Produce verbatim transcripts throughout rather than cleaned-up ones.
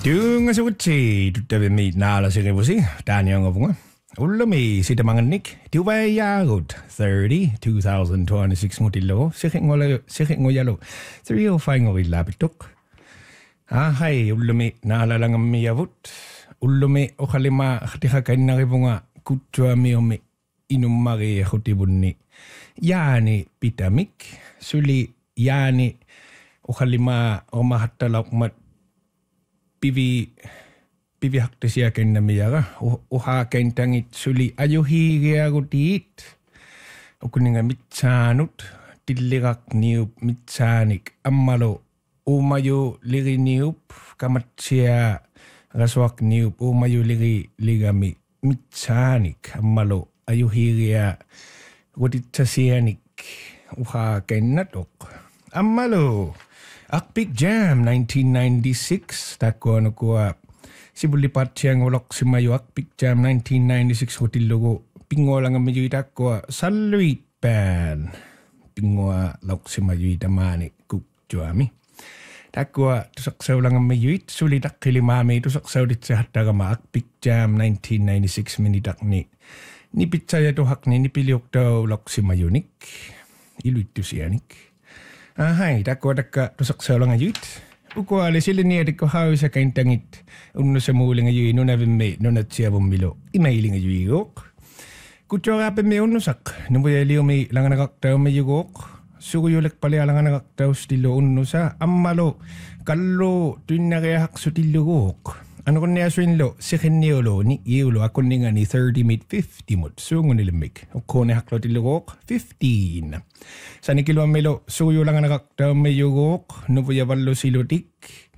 Tungasukutsi tuttavimmi naalasikivusi taaniongavunga. Ullumi sitamangannik tuvayagut thirty two thousand twenty-six ngutillo sikhingola sikhingoyalo three oh five ngovillapituk. Ah hai ullumi naalalangammiyavut ullumi okhalima khtikhakanarivunga kuttuamiomi inummari khutibunni yaani pitamik suli yaani okhalima omahattalaqmat pivi pivi haktisia kennamiyaga uha kentangit suli ajuhigiagutit okuninga mitsaanut tillirak niup mitsaanik ammalo umayu liri niup kamatsia raswak niup umayu liri ligami mitsaanik ammalo ajuhigia gutitsasianik uha kennatok ammalo Akpik Jam nineteen ninety-six takko ano ko sibulipat siyang ulok si Mayo Akpik Jam nineteen ninety-six hotilogo pingo lang ang medyo itakko Saluit Band pingo lok si Mayo itamani kukjuami takko tusaksaw lang ang medyo it sulitak kilimami tusaksaw dit sa hatagama Akpik Jam nineteen ninety-six minitak ni ni pitsaya tuhak ni nipiliok daw lok si Mayo nik iluit tu siyanik Ah, hai, takko takka tusaksaw lang ayut. Uko ali sila niya dikko hawi sa kaintangit. Unno sa muling ayui, no na vimme, no na siya bumilo. Imailing ayui gok. Kutyo rapi me unno sak. Nubuya liyo may langan nakaktaw may yugok. Suguyulik pala langan nakaktaw stilo unno sa. Ammalo, kallo, tuin na kaya hakso tilo gok. Ano kon niya swinlo, sikin niyolo, ni iyolo, ako nga ni thirty mid fifty mod. Sungo nilimik. Ako ni haklo tilo gok, fifteen. Sa ni kilo melo, suyo lang nakaktaw may yugok, nubuya balo silotik.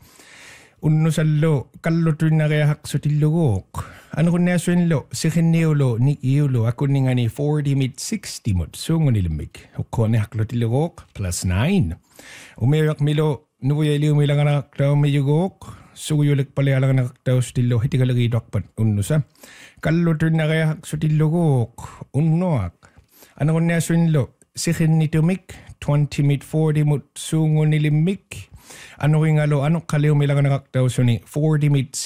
Unno salo, kallo tuin na kaya hakso tilo gok. Ano kon niya swinlo, sikin niyolo, ni iyolo, ako nga ni forty mid sixty mod. Sungo nilimik. Ako ni haklo tilo gok, plus nine. Umirak milo, nubuya liyo may lang nakaktaw may yugok. Suguyulik pala lang nakaktaw stilo hitigalagi dokpat unno sa kallutur na kaya sutillo gok unnoak ano kon niya swinlo sikin ni tumik twenty mid forty mut sungo nilimik ano ring alo ano kaliw may lang nakaktaw suni forty mid